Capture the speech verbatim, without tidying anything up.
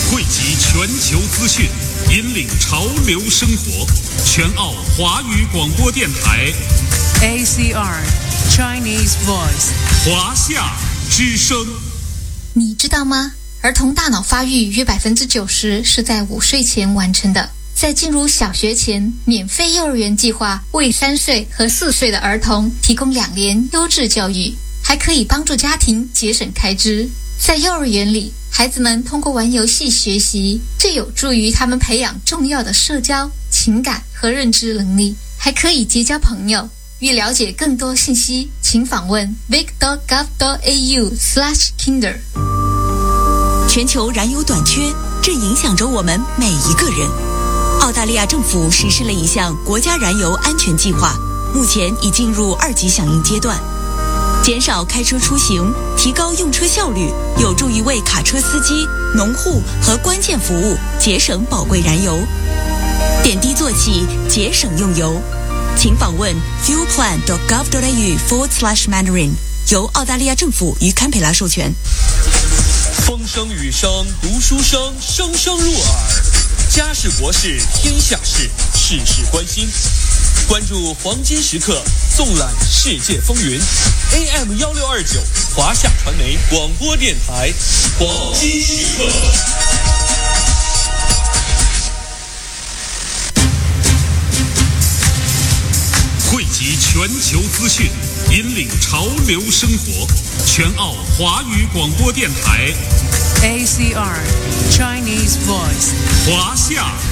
汇集全球资讯，引领潮流生活。全澳华语广播电台 A C R Chinese Voice 华夏之声。 你知道吗？儿童大脑发育约百分之九十是在五岁前完成的。在进入小学前，免费幼儿园计划为三岁和四岁的儿童提供两年优质教育，还可以帮助家庭节省开支。在幼儿园里，孩子们通过玩游戏学习，这有助于他们培养重要的社交、情感和认知能力，还可以结交朋友。欲了解更多信息，请访问 vic dot gov dot a u slash kinder。 全球燃油短缺正影响着我们每一个人。澳大利亚政府实施了一项国家燃油安全计划，目前已进入二级响应阶段。减少开车出行，提高用车效率，有助于为卡车司机、农户和关键服务节省宝贵燃油。点滴做起，节省用油。请访问 fuelplan dot gov dot a u forward slash mandarin， 由澳大利亚政府与堪培拉授权。 风声雨声读书声，声声入耳。家事国事天下事，事事关心。关注黄金时刻，纵览世界风云。A M 一六二九华夏传媒广播电台，黄金时刻。 汇集全球资讯，引领潮流生活。全澳华语广播电台 A C R Chinese Voice 华夏